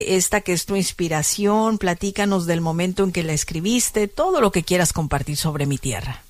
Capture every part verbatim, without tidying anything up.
esta que es tu inspiración, platícanos del momento en que la escribiste, todo lo que quieras compartir sobre Mi Tierra.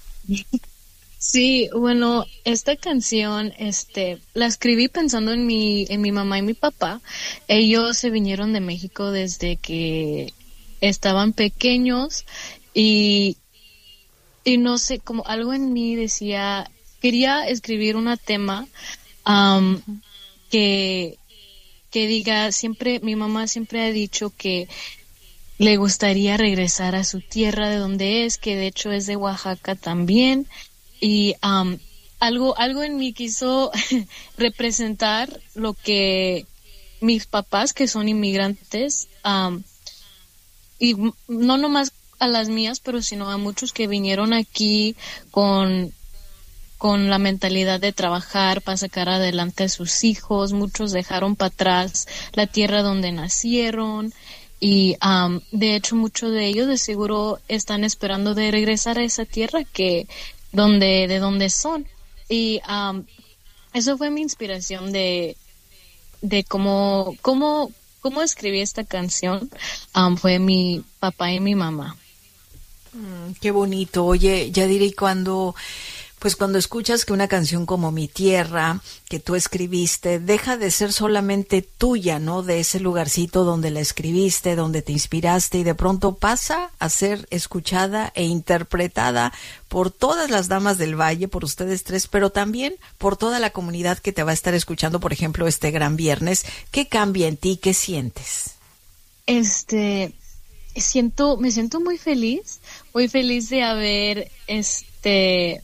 Sí, bueno, esta canción, este, la escribí pensando en mi, en mi mamá y mi papá. Ellos se vinieron de México desde que estaban pequeños y, y no sé, como algo en mí decía, quería escribir un tema um, que, que diga, siempre, mi mamá siempre ha dicho que le gustaría regresar a su tierra de donde es, que de hecho es de Oaxaca también. Y um, algo, algo en mí quiso representar lo que mis papás, que son inmigrantes, um, y no nomás a las mías, pero sino a muchos que vinieron aquí con, con la mentalidad de trabajar para sacar adelante a sus hijos. Muchos dejaron para atrás la tierra donde nacieron. Y um, de hecho muchos de ellos de seguro están esperando de regresar a esa tierra que donde de donde son. Y um, eso fue mi inspiración de de cómo cómo cómo escribí esta canción. Um, fue mi papá y mi mamá. Mm, qué bonito. Oye, Yadira, ¿y cuando pues cuando escuchas que una canción como Mi Tierra, que tú escribiste, deja de ser solamente tuya, ¿no? De ese lugarcito donde la escribiste, donde te inspiraste, y de pronto pasa a ser escuchada e interpretada por todas las damas del Valle, por ustedes tres, pero también por toda la comunidad que te va a estar escuchando, por ejemplo, este gran viernes? ¿Qué cambia en ti? ¿Qué sientes? Este, siento, me siento muy feliz, muy feliz de haber, este...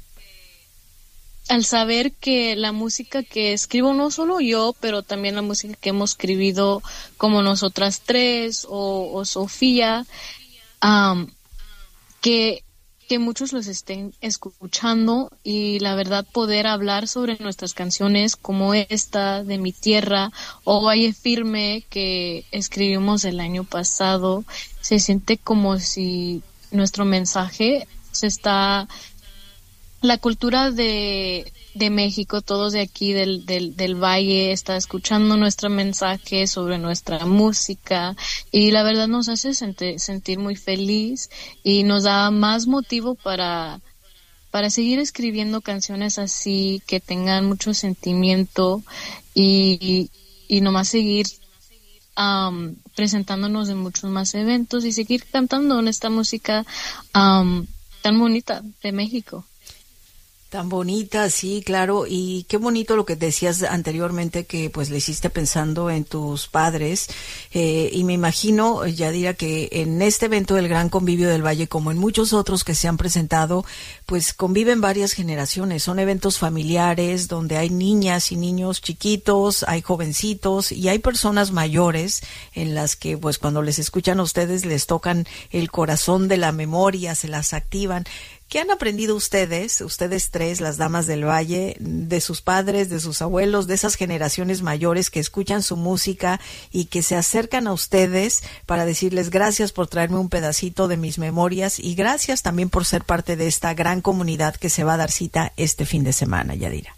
al saber que la música que escribo, no solo yo, pero también la música que hemos escribido como nosotras tres o, o Sofía, um, que, que muchos los estén escuchando, y la verdad poder hablar sobre nuestras canciones como esta de Mi Tierra o Valle Firme que escribimos el año pasado, se siente como si nuestro mensaje se está... La cultura de, de México, todos de aquí del, del, del Valle, está escuchando nuestro mensaje sobre nuestra música, y la verdad nos hace sentir, sentir muy feliz y nos da más motivo para, para seguir escribiendo canciones así, que tengan mucho sentimiento, y, y, y nomás seguir um, presentándonos en muchos más eventos y seguir cantando en esta música um, tan bonita de México. Tan bonita, sí, claro, y qué bonito lo que decías anteriormente, que pues le hiciste pensando en tus padres, eh, y me imagino, Yadira, que en este evento del Gran Convivio del Valle, como en muchos otros que se han presentado, pues conviven varias generaciones, son eventos familiares donde hay niñas y niños chiquitos, hay jovencitos y hay personas mayores en las que pues cuando les escuchan a ustedes les tocan el corazón de la memoria, se las activan. ¿Qué han aprendido ustedes, ustedes tres, las damas del Valle, de sus padres, de sus abuelos, de esas generaciones mayores que escuchan su música y que se acercan a ustedes para decirles gracias por traerme un pedacito de mis memorias y gracias también por ser parte de esta gran comunidad que se va a dar cita este fin de semana, Yadira?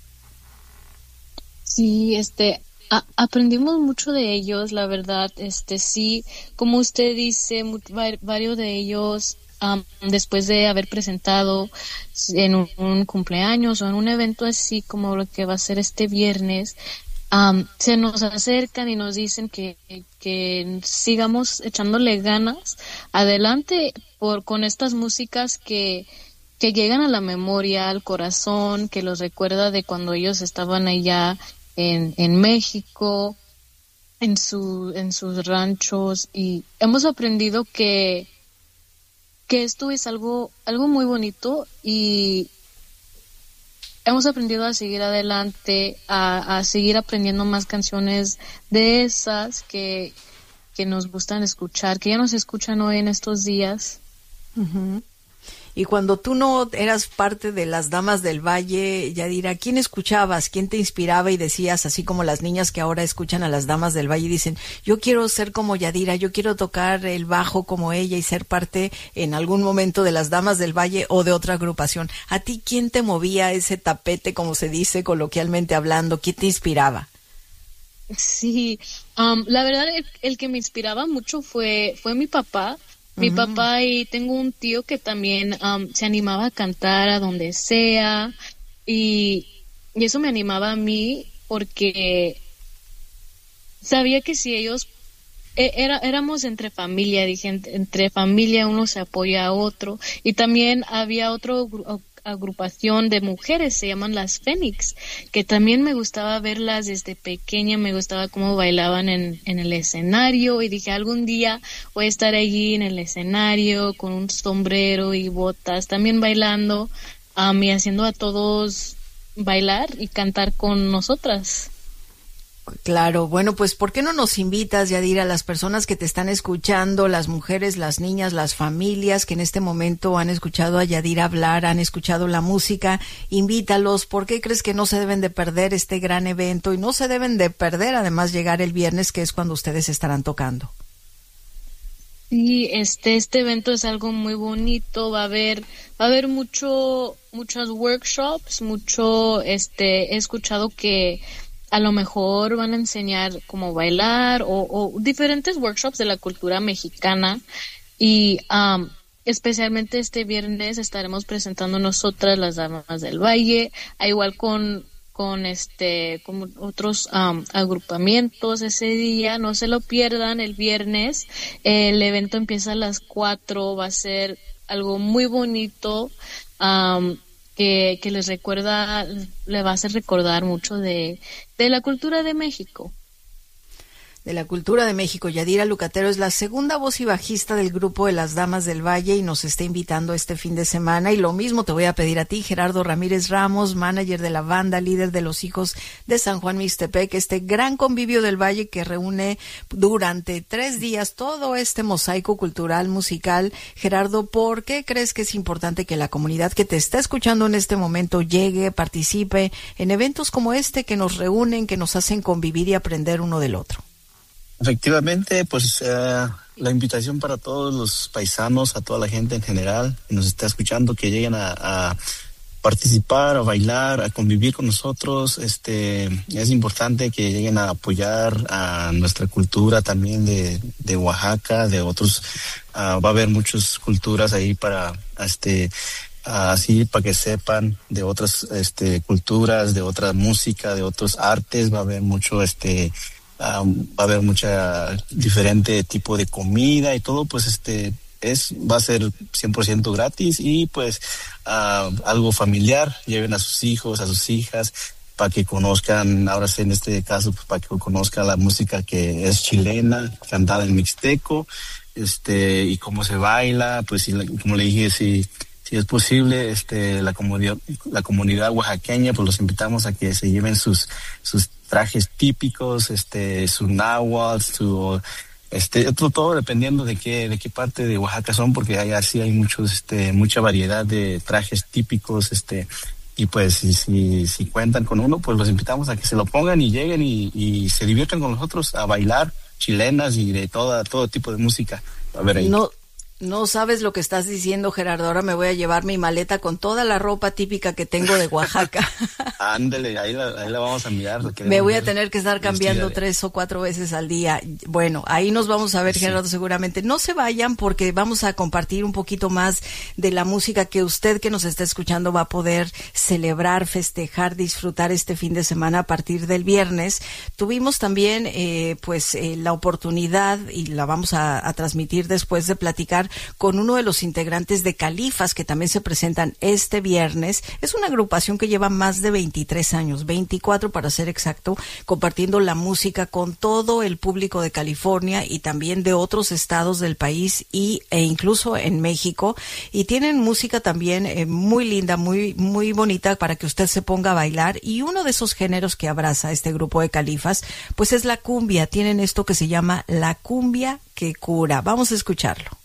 Sí, este, a, aprendimos mucho de ellos, la verdad, este, sí, como usted dice, mu- va- varios de ellos... Um, después de haber presentado en un, un cumpleaños o en un evento así como lo que va a ser este viernes, um, se nos acercan y nos dicen que, que sigamos echándole ganas adelante por con estas músicas que, que llegan a la memoria, al corazón, que los recuerda de cuando ellos estaban allá en, en México, en su, en sus ranchos, y hemos aprendido que que esto es algo algo muy bonito, y hemos aprendido a seguir adelante, a, a seguir aprendiendo más canciones de esas que, que nos gustan escuchar, que ya nos escuchan hoy en estos días. Uh-huh. Y cuando tú no eras parte de las damas del Valle, Yadira, ¿quién escuchabas? ¿Quién te inspiraba y decías, así como las niñas que ahora escuchan a las damas del Valle y dicen, yo quiero ser como Yadira, yo quiero tocar el bajo como ella y ser parte en algún momento de las damas del Valle o de otra agrupación? ¿A ti quién te movía ese tapete, como se dice coloquialmente hablando? ¿Quién te inspiraba? Sí, um, la verdad el, el que me inspiraba mucho fue, fue mi papá. Mi uh-huh. papá, y tengo un tío que también um, se animaba a cantar a donde sea, y, y eso me animaba a mí porque sabía que si ellos Era, éramos entre familia, dije, entre familia uno se apoya a otro, y también había otra agrupación de mujeres, se llaman las Fénix, que también me gustaba verlas desde pequeña, me gustaba cómo bailaban en, en el escenario, y dije, algún día voy a estar allí en el escenario con un sombrero y botas, también bailando, um, y haciendo a todos bailar y cantar con nosotras. Claro, bueno, pues ¿por qué no nos invitas, Yadira, a las personas que te están escuchando, las mujeres, las niñas, las familias que en este momento han escuchado a Yadira hablar, han escuchado la música, invítalos? ¿Por qué crees que no se deben de perder este gran evento y no se deben de perder además llegar el viernes, que es cuando ustedes estarán tocando? Sí, este este evento es algo muy bonito, va a haber va a haber mucho muchos workshops, mucho este he escuchado que a lo mejor van a enseñar cómo bailar o, o diferentes workshops de la cultura mexicana, y um, especialmente este viernes estaremos presentando nosotras las Damas del Valle, a igual con con este con otros um, agrupamientos ese día. No se lo pierdan el viernes. El evento empieza a las cuatro, va a ser algo muy bonito. Um, Que, que les recuerda, le va a hacer recordar mucho de, de la cultura de México. De la cultura de México. Yadira Lucatero es la segunda voz y bajista del grupo de las Damas del Valle y nos está invitando este fin de semana. Y lo mismo te voy a pedir a ti, Gerardo Ramírez Ramos, manager de la banda, líder de los Hijos de San Juan Mixtepec, este gran convivio del Valle que reúne durante tres días todo este mosaico cultural, musical. Gerardo, ¿por qué crees que es importante que la comunidad que te está escuchando en este momento llegue, participe en eventos como este que nos reúnen, que nos hacen convivir y aprender uno del otro? Efectivamente, pues uh, la invitación para todos los paisanos, a toda la gente en general que nos está escuchando, que lleguen a, a participar, a bailar, a convivir con nosotros. Este, es importante que lleguen a apoyar a nuestra cultura también de, de Oaxaca, de otros. Uh, va a haber muchas culturas ahí para, este, uh, así para que sepan de otras, este, culturas, de otra música, de otros artes. Va a haber mucho, este. Um, va a haber mucha diferente tipo de comida y todo, pues este es va a ser cien por ciento gratis y pues uh, algo familiar. Lleven a sus hijos, a sus hijas, para que conozcan, ahora sí en este caso, pues para que conozcan la música que es chilena, cantada en mixteco, este y cómo se baila, pues si, como le dije, si si es posible, este la comunidad la comunidad oaxaqueña, pues los invitamos a que se lleven sus sus trajes típicos, este su náhuatl, su este todo, todo dependiendo de qué de qué parte de Oaxaca son, porque allá sí hay muchos este mucha variedad de trajes típicos, este y pues si si si cuentan con uno, pues los invitamos a que se lo pongan y lleguen y, y se diviertan con nosotros a bailar chilenas y de toda todo tipo de música. A ver ahí. No. No sabes lo que estás diciendo, Gerardo. Ahora me voy a llevar mi maleta con toda la ropa típica que tengo de Oaxaca. Ándele, ahí la, ahí la vamos a mirar. Me voy a tener que estar cambiando tres o cuatro veces al día. Bueno, ahí nos vamos a ver, Gerardo, sí. Seguramente. No se vayan porque vamos a compartir un poquito más de la música que usted que nos está escuchando va a poder celebrar, festejar, disfrutar este fin de semana a partir del viernes. Tuvimos también eh, pues eh, la oportunidad, y la vamos a, a transmitir después, de platicar con uno de los integrantes de Califas, que también se presentan este viernes. Es una agrupación que lleva más de veintitrés años, veinticuatro para ser exacto, compartiendo la música con todo el público de California y también de otros estados del país y, e incluso en México. Y tienen música también eh, muy linda, muy, muy bonita para que usted se ponga a bailar. Y uno de esos géneros que abraza este grupo de Califas, pues es la cumbia. Tienen esto que se llama la cumbia que cura. Vamos a escucharlo.